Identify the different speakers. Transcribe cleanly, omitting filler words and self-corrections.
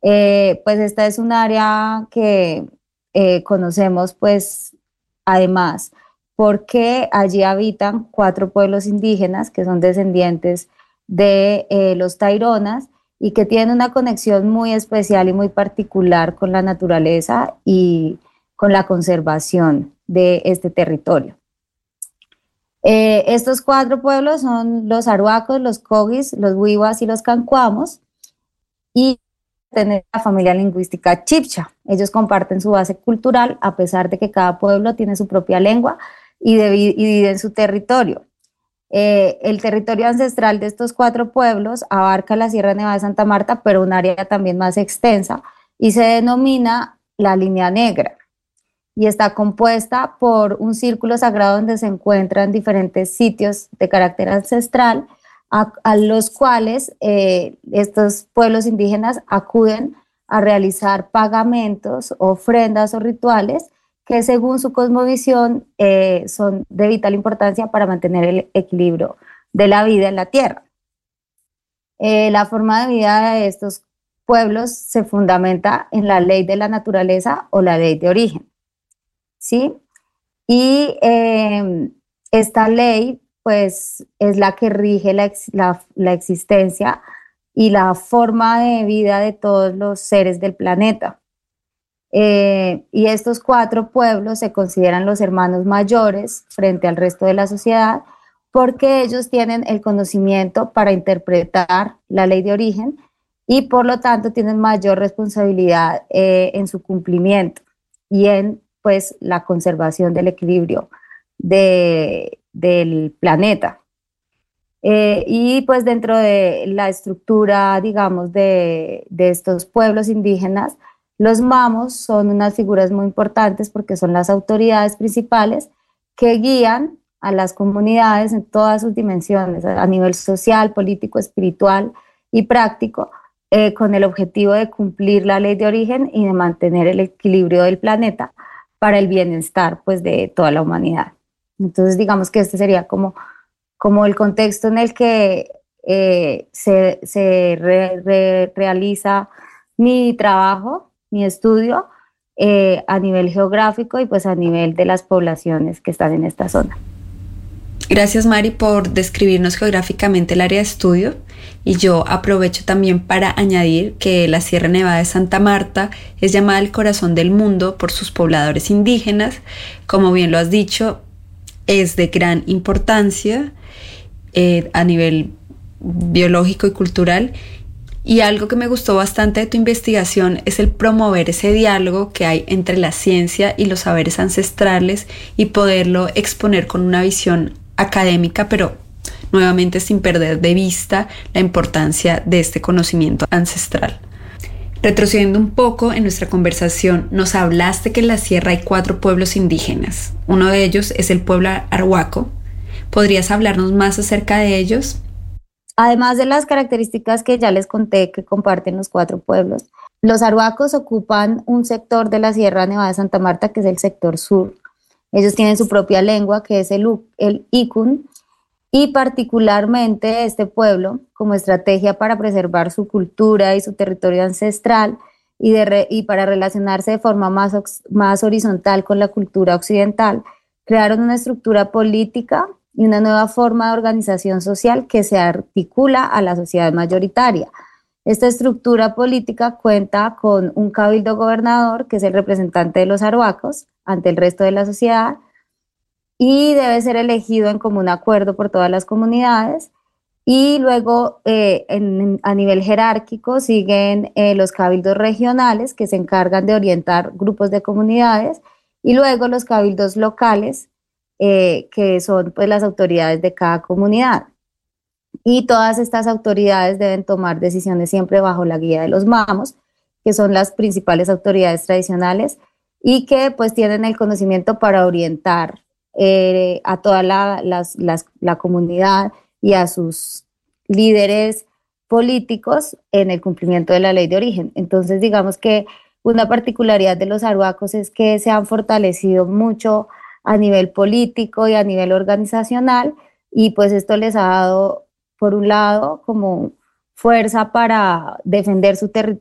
Speaker 1: Pues esta es un área que conocemos pues además porque allí habitan 4 pueblos indígenas que son descendientes de los Taironas y que tienen una conexión muy especial y muy particular con la naturaleza y con la conservación de este territorio. Estos 4 pueblos son los Arhuacos, los Cogis, los Wiwas y los Cancuamos, y tener la familia lingüística chibcha. Ellos comparten su base cultural, a pesar de que cada pueblo tiene su propia lengua y dividen su territorio. El territorio ancestral de estos 4 pueblos abarca la Sierra Nevada de Santa Marta, pero un área también más extensa, y se denomina la Línea Negra. Y está compuesta por un círculo sagrado donde se encuentran diferentes sitios de carácter ancestral a los cuales estos pueblos indígenas acuden a realizar pagamentos, ofrendas o rituales que según su cosmovisión son de vital importancia para mantener el equilibrio de la vida en la tierra. La forma de vida de estos pueblos se fundamenta en la ley de la naturaleza o la ley de origen, ¿sí? Y esta ley, pues, es la que rige la existencia y la forma de vida de todos los seres del planeta. Y estos 4 pueblos se consideran los hermanos mayores frente al resto de la sociedad porque ellos tienen el conocimiento para interpretar la ley de origen y por lo tanto tienen mayor responsabilidad en su cumplimiento y en pues la conservación del equilibrio del planeta. Y pues dentro de la estructura, digamos, de estos pueblos indígenas, los mamos son unas figuras muy importantes porque son las autoridades principales que guían a las comunidades en todas sus dimensiones, a nivel social, político, espiritual y práctico, con el objetivo de cumplir la ley de origen y de mantener el equilibrio del planeta para el bienestar pues, de toda la humanidad. Entonces, digamos que este sería como el contexto en el que realiza mi trabajo, mi estudio a nivel geográfico y pues a nivel de las poblaciones que están en esta zona.
Speaker 2: Gracias, Mari, por describirnos geográficamente el área de estudio, y yo aprovecho también para añadir que la Sierra Nevada de Santa Marta es llamada el corazón del mundo por sus pobladores indígenas. Como bien lo has dicho, es de gran importancia a nivel biológico y cultural. Y algo que me gustó bastante de tu investigación es el promover ese diálogo que hay entre la ciencia y los saberes ancestrales y poderlo exponer con una visión académica, pero nuevamente sin perder de vista la importancia de este conocimiento ancestral. Retrocediendo un poco en nuestra conversación, nos hablaste que en la sierra hay 4 pueblos indígenas. Uno de ellos es el pueblo Arhuaco. ¿Podrías hablarnos más acerca de ellos?
Speaker 1: Además de las características que ya les conté que comparten los 4 pueblos, los arhuacos ocupan un sector de la Sierra Nevada de Santa Marta que es el sector sur. Ellos tienen su propia lengua que es el Ikun, y particularmente este pueblo, como estrategia para preservar su cultura y su territorio ancestral y para relacionarse de forma más horizontal con la cultura occidental, crearon una estructura política y una nueva forma de organización social que se articula a la sociedad mayoritaria. Esta estructura política cuenta con un cabildo gobernador, que es el representante de los arhuacos ante el resto de la sociedad, y debe ser elegido en común acuerdo por todas las comunidades. Y luego a nivel jerárquico siguen los cabildos regionales que se encargan de orientar grupos de comunidades, y luego los cabildos locales que son pues las autoridades de cada comunidad. Y todas estas autoridades deben tomar decisiones siempre bajo la guía de los mamos, que son las principales autoridades tradicionales y que pues tienen el conocimiento para orientar a toda la comunidad y a sus líderes políticos en el cumplimiento de la ley de origen. Entonces, digamos que una particularidad de los arhuacos es que se han fortalecido mucho a nivel político y a nivel organizacional, y pues esto les ha dado, por un lado, como fuerza para defender su territorio